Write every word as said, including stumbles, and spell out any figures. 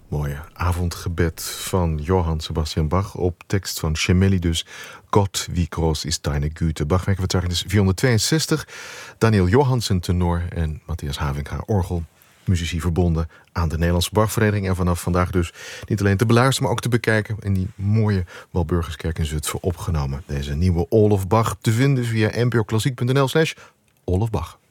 Mooie avondgebed van Johann Sebastian Bach op tekst van Gemelli dus. Gott, wie groß ist deine Güte. Bachwerkverzeichnis vierhonderdtweeënzestig. Daniel Johansen tenor en Matthias Havinga orgel. Muzici verbonden aan de Nederlandse Bachvereniging. En vanaf vandaag dus niet alleen te beluisteren, maar ook te bekijken in die mooie Walburgiskerk in Zutphen opgenomen. Deze nieuwe All of Bach te vinden via n p o klassiek punt n l slash All of Bach.